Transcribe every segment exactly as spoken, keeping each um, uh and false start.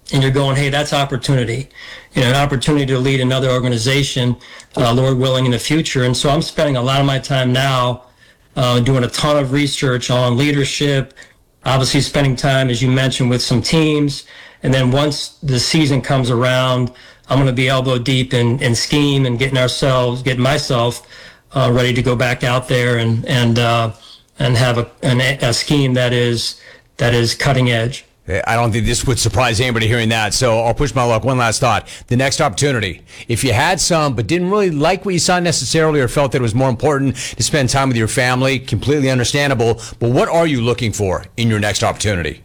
and you're going, hey, that's opportunity, you know, an opportunity to lead another organization, uh, Lord willing, in the future. And so I'm spending a lot of my time now uh, doing a ton of research on leadership, obviously spending time, as you mentioned, with some teams. And then once the season comes around, I'm going to be elbow deep in, in scheme and getting ourselves, getting myself uh, ready to go back out there and and uh, and have a, an, a scheme that is that is cutting edge. I don't think this would surprise anybody hearing that, so I'll push my luck. One last thought. The next opportunity. If you had some but didn't really like what you saw necessarily or felt that it was more important to spend time with your family, completely understandable, but what are you looking for in your next opportunity?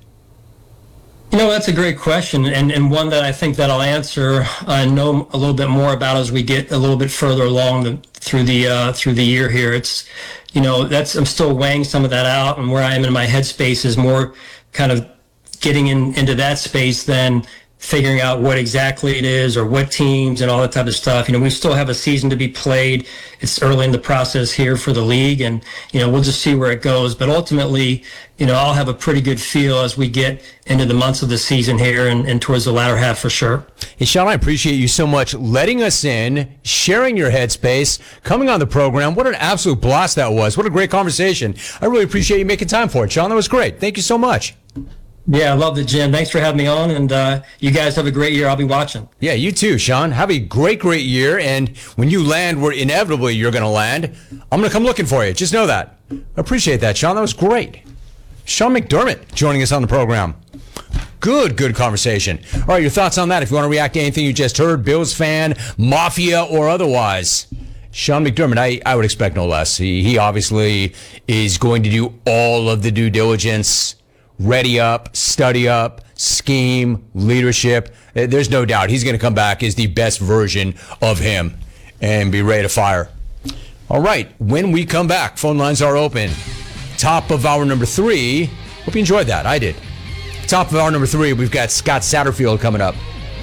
You know, that's a great question, and, and one that I think that I'll answer uh, and know a little bit more about as we get a little bit further along the, through the uh, through the year here. It's, you know, that's I'm still weighing some of that out, and where I am in my headspace is more kind of getting in, into that space than figuring out what exactly it is or what teams and all that type of stuff. You know, we still have a season to be played. It's early in the process here for the league, and, you know, we'll just see where it goes. But ultimately, you know, I'll have a pretty good feel as we get into the months of the season here and, and towards the latter half for sure. Hey, Sean, I appreciate you so much letting us in, sharing your headspace, coming on the program. What an absolute blast that was. What a great conversation. I really appreciate you making time for it, Sean. That was great. Thank you so much. Yeah, I loved it, Jim. Thanks for having me on, and uh, you guys have a great year. I'll be watching. Yeah, you too, Sean. Have a great, great year, and when you land where inevitably you're going to land, I'm going to come looking for you. Just know that. I appreciate that, Sean. That was great. Sean McDermott joining us on the program. Good, good conversation. All right, your thoughts on that if you want to react to anything you just heard, Bills fan, Mafia, or otherwise. Sean McDermott, I, I would expect no less. He, he obviously is going to do all of the due diligence. Ready up, study up, scheme, leadership. There's no doubt he's going to come back as the best version of him and be ready to fire. All right, when we come back, phone lines are open. Top of hour number three. Hope you enjoyed that. I did. Top of hour number three, we've got Scott Satterfield coming up.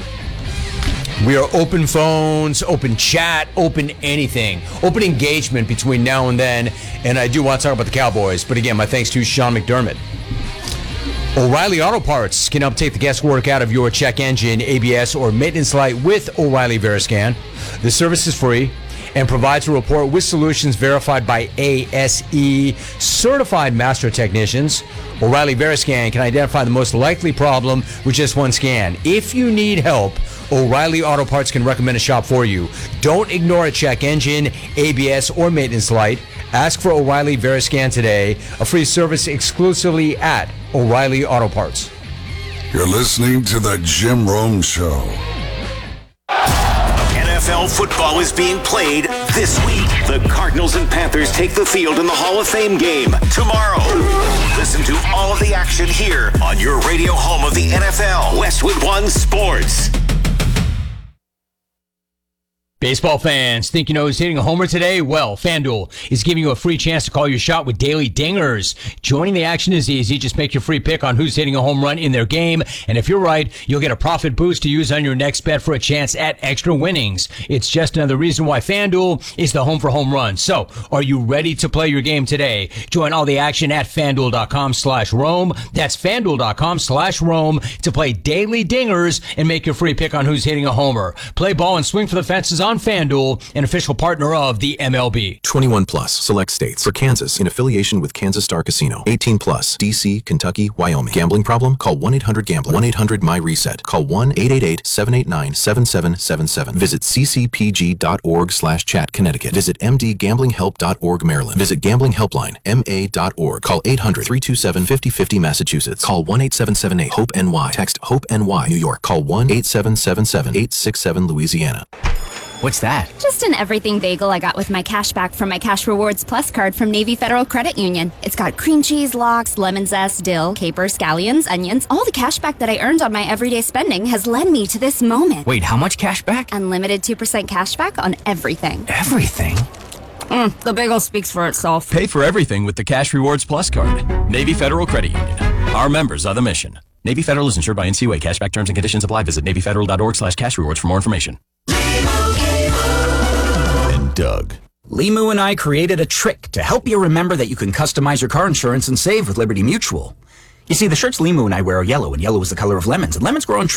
We are open phones, open chat, open anything, open engagement between now and then. And I do want to talk about the Cowboys. But again, my thanks to Sean McDermott. O'Reilly Auto Parts can help take the guesswork out of your check engine, A B S, or maintenance light with O'Reilly Veriscan. The service is free and provides a report with solutions verified by A S E certified master technicians. O'Reilly Veriscan can identify the most likely problem with just one scan. If you need help, O'Reilly Auto Parts can recommend a shop for you. Don't ignore a check engine, A B S, or maintenance light. Ask for O'Reilly Veriscan today, a free service exclusively at O'Reilly Auto Parts. You're listening to the Jim Rome Show. N F L football is being played this week. The Cardinals and Panthers take the field in the Hall of Fame game tomorrow. Listen to all of the action here on your radio home of the N F L, Westwood One Sports. Baseball fans, think you know who's hitting a homer today? Well, FanDuel is giving you a free chance to call your shot with daily dingers. Joining the action is easy. Just make your free pick on who's hitting a home run in their game. And if you're right, you'll get a profit boost to use on your next bet for a chance at extra winnings. It's just another reason why FanDuel is the home for home runs. So, are you ready to play your game today? Join all the action at FanDuel.com slash Rome. That's FanDuel.com slash Rome to play daily dingers and make your free pick on who's hitting a homer. Play ball and swing for the fences on FanDuel, an official partner of the M L B. twenty-one plus, select states. For Kansas, in affiliation with Kansas Star Casino. eighteen plus, D C, Kentucky, Wyoming. Gambling problem? Call one eight hundred gambler. one eight hundred my reset. Call one eight eight eight, seven eight nine, seven seven seven seven. Visit ccpg.org slash chat Connecticut. Visit m d gambling help dot org Maryland. Visit Gambling Helpline, M A dot org. Call eight hundred, three two seven, five oh five oh Massachusetts. Call one eight seven seven eight, hope N Y. Text HOPE-NY, New York. Call one eight seven seven seven, eight six seven Louisiana. What's that? Just an everything bagel I got with my cash back from my Cash Rewards Plus card from Navy Federal Credit Union. It's got cream cheese, lox, lemon zest, dill, capers, scallions, onions. All the cash back that I earned on my everyday spending has led me to this moment. Wait, how much cash back? Unlimited two percent cash back on everything. Everything? Mm, the bagel speaks for itself. Pay for everything with the Cash Rewards Plus card. Navy Federal Credit Union. Our members are the mission. Navy Federal is insured by N C U A. Cashback terms and conditions apply. Visit NavyFederal.org slash cash rewards for more information. And Doug. Limu and I created a trick to help you remember that you can customize your car insurance and save with Liberty Mutual. You see, the shirts Limu and I wear are yellow, and yellow is the color of lemons, and lemons grow on trees.